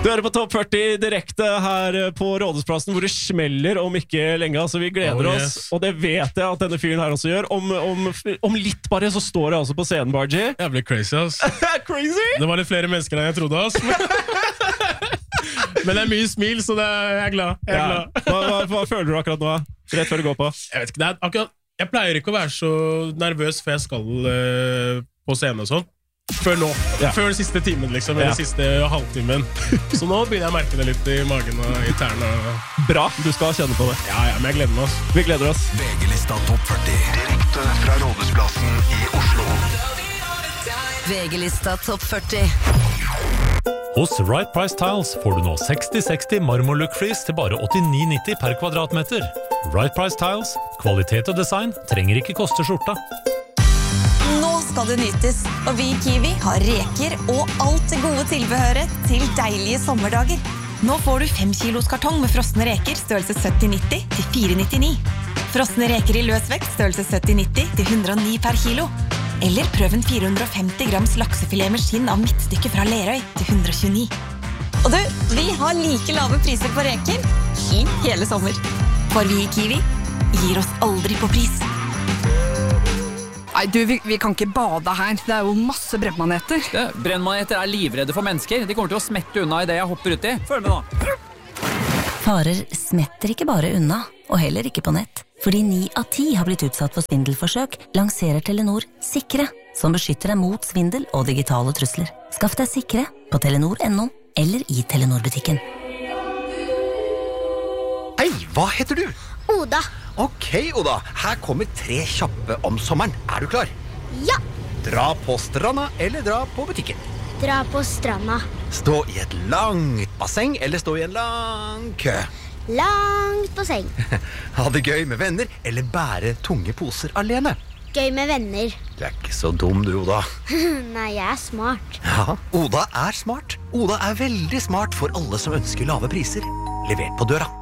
Du hører på Topp 40 direkte her på Rådhusplassen, hvor det smeller om ikke lenge. Altså, vi gleder oss, og det vet jeg at denne fyren her også gjør. Om litt bare så står det altså på scenen, Bargie. Jeg ble crazy, ass. Crazy? Det var litt flere mennesker enn jeg trodde, ass. Men det er mye smil, så jeg er glad. Hva føler du akkurat nå? Rett før du går på? Jeg vet ikke, jeg pleier ikke å være så nervøs før jeg skal på scenen og sånn. Før nå, før den siste timen liksom, eller den siste halvtimen. Så nå begynner jeg å merke det litt i magen og i tærne. Bra, du skal kjenne på det. Ja, men jeg gleder meg også. Vi gleder oss. VG-lista Topp 40, direkte fra Rådhusplassen i Oslo. VG-lista Topp 40. Hos Right Price Tiles får du nå 60-60 marmorlook-flis til bare 89,90 per kvadratmeter. Right Price Tiles, kvalitet og design trenger ikke koste skjorta. Nå skal det nytes, og vi i Kiwi har reker og alt det gode tilbehøret til deilige sommerdager. Nå får du 5 kilos kartong med frosne reker størrelse 70-90 til 4,99. Frosne reker i løsvekt størrelse 70-90 til 109 per kilo. Eller prøv en 450 grams laksefilet med skinn av midtstykke fra Lerøy til 129. Og du, vi har like lave priser på reker i hele sommer. For vi i Kiwi gir oss aldri på pris. Nei, du, vi kan ikke bade her. Det er jo masse brennmaneter. Brennmaneter er livredde for mennesker. De kommer til å smette unna i det jeg hopper ut i. Følg med nå. Farer smetter ikke bare unna, og heller ikke på nett. Fordi 9 av 10 har blitt utsatt for svindelforsøk, lanserer Telenor Sikre, som beskytter deg mot svindel og digitale trusler. Skaff deg Sikre på Telenor.no eller i Telenor-butikken. Hei, hva heter du? Oda. Ok, Oda. Her kommer 3 kjappe om sommeren. Er du klar? Ja. Dra på stranda eller dra på butikken? Dra på stranda. Stå i et langt basseng eller stå i en lang kø? Langt basseng. Ha det gøy med venner eller bære tunge poser alene? Gøy med venner. Du er ikke så dum du, Oda. Nei, jeg er smart. Ja, Oda er smart. Oda er veldig smart for alle som ønsker lave priser. Levert på døra.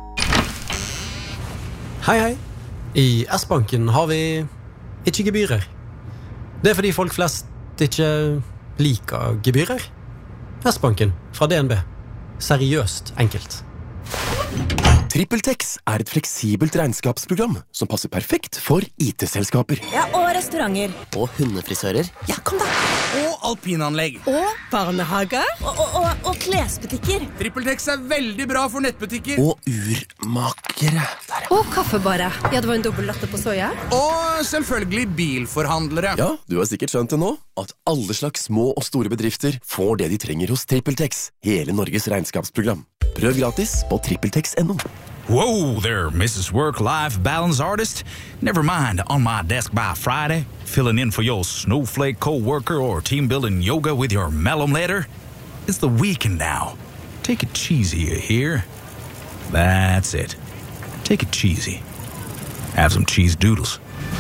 Hei, hei. I S-banken har vi ikke gebyrer. Det er fordi folk flest ikke liker gebyrer. S-banken fra DNB. Seriøst enkelt. TrippelTex er et fleksibelt regnskapsprogram som passer perfekt for IT-selskaper. Ja, og restauranter. Og hundefrisører. Ja, kom da. Og alpinanlegg. Og barnehager. Og klesbutikker. TrippelTex er veldig bra for nettbutikker. Og urmakere. Og kaffebare. Ja, det var en dobbelt latte på soja. Og selvfølgelig bilforhandlere. Ja, du har sikkert skjønt det nå, at alle slags små og store bedrifter får det de trenger hos TrippelTex. Hele Norges regnskapsprogram. Prøv gratis på TrippelTex.no. Whoa there, Mrs. Work-Life Balance Artist. Never mind, on my desk by Friday, filling in for your snowflake co-worker or team-building yoga with your malum letter. It's the weekend now. Take it cheesy, you hear? That's it. Take it cheesy. Have some cheese doodles.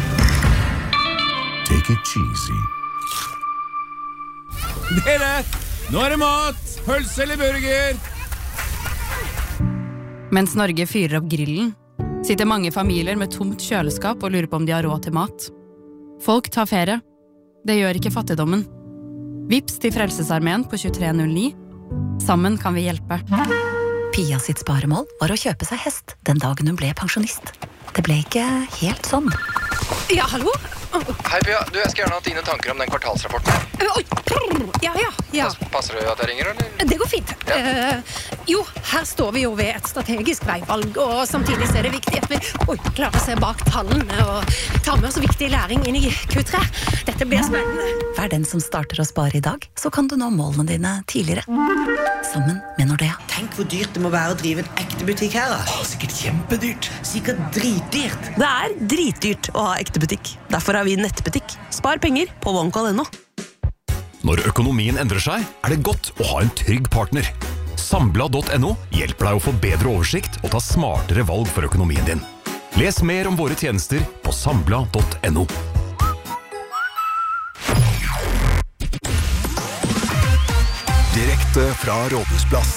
Take it cheesy. Dere, nå er det mat! Pølse eller burger? Mens Norge fyrer opp grillen, sitter mange familier med tomt kjøleskap og lurer på om de har råd til mat. Folk tar ferie. Det gjør ikke fattigdommen. Vips til Frelsesarmeen på 2309. Sammen kan vi hjelpe. Pia sitt sparemål var å kjøpe seg hest den dagen hun ble pensjonist. Det ble ikke helt sånn. Ja, hallo? Hei, Pia. Du, jeg skal gjerne ha dine tanker om den kvartalsrapporten. Ja. Passer det at jeg ringer, eller? Det går fint. Jo, her står vi jo ved et strategisk veivalg, og samtidig så er det viktig at vi klarer å se bak tallene og ta med oss viktig læring inn i Q3. Dette blir spennende. Vær den som starter å spare i dag, så kan du nå målene dine tidligere. Sammen med Nordea. Tenk hvor dyrt det må være å drive en ekte butikk her, da. Sikkert kjempedyrt. Sikkert dritdyrt. Det er dritdyrt å ha ekte butikk. Derfor har vi nettbutikk. Spar penger på OneCall.no. Når økonomien endrer seg, er det godt å ha en trygg partner. Sambla.no hjelper deg å få bedre oversikt og ta smartere valg for økonomien din. Les mer om våre tjenester på sambla.no. Direkte fra Rådhusplass.